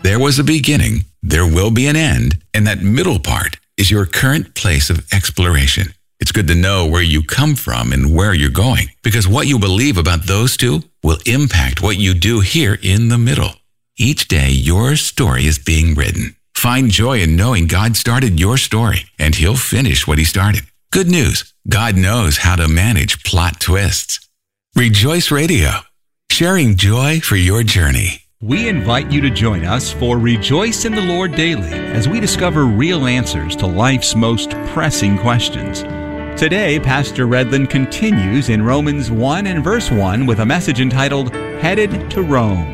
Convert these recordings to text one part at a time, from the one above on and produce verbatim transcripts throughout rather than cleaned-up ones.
There was a beginning, there will be an end, and that middle part is your current place of exploration. It's good to know where you come from and where you're going, because what you believe about those two will impact what you do here in the middle. Each day, your story is being written. Find joy in knowing God started your story, and He'll finish what He started. Good news, God knows how to manage plot twists. Rejoice Radio, sharing joy for your journey. We invite you to join us for Rejoice in the Lord Daily as we discover real answers to life's most pressing questions. Today, Pastor Redland continues in Romans one and verse one with a message entitled, Headed to Rome.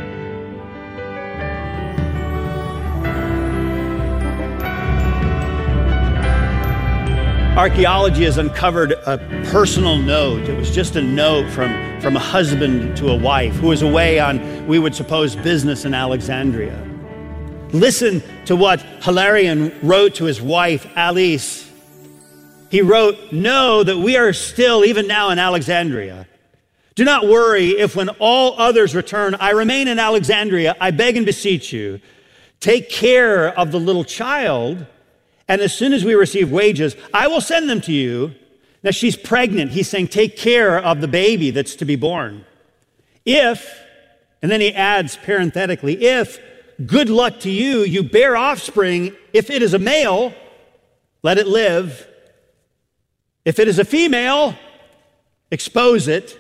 Archaeology has uncovered a personal note. It was just a note from, from a husband to a wife who was away on, we would suppose, business in Alexandria. Listen to what Hilarion wrote to his wife, Alice. He wrote, "Know that we are still, even now, in Alexandria. Do not worry if when all others return, I remain in Alexandria. I beg and beseech you, take care of the little child, and as soon as we receive wages, I will send them to you." Now she's pregnant. He's saying, take care of the baby that's to be born. If, and then he adds parenthetically, if, good luck to you, you bear offspring, if it is a male, let it live. If it is a female, expose it.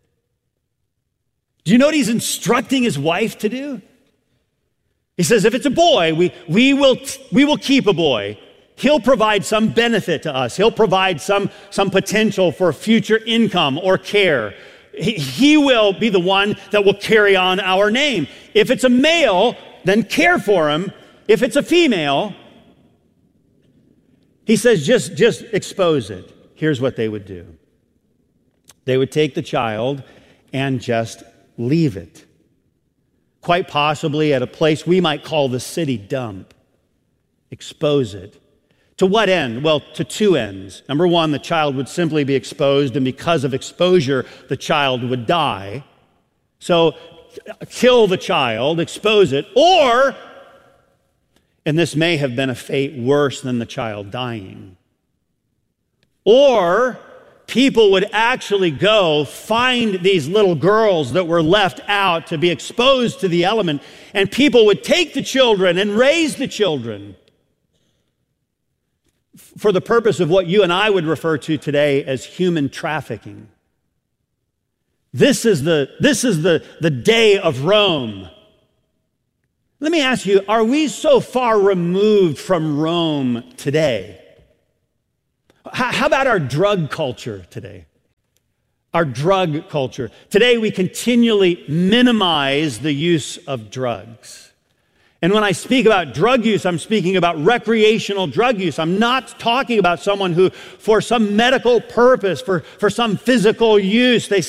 Do you know what he's instructing his wife to do? He says, if it's a boy, we, we, will, we will keep a boy. He'll provide some benefit to us. He'll provide some, some potential for future income or care. He, he will be the one that will carry on our name. If it's a male, then care for him. If it's a female, he says, just, just expose it. Here's what they would do. They would take the child and just leave it. Quite possibly at a place we might call the city dump. Expose it. To what end? Well, to two ends. Number one, the child would simply be exposed, and because of exposure, the child would die. So, kill the child, expose it, or, and this may have been a fate worse than the child dying, or people would actually go find these little girls that were left out to be exposed to the element, and people would take the children and raise the children for the purpose of what you and I would refer to today as human trafficking. This is the, this is the, the day of Rome. Let me ask you, are we so far removed from Rome today? How about our drug culture today? Our drug culture. Today we continually minimize the use of drugs. And when I speak about drug use, I'm speaking about recreational drug use. I'm not talking about someone who, for some medical purpose, for, for some physical use, they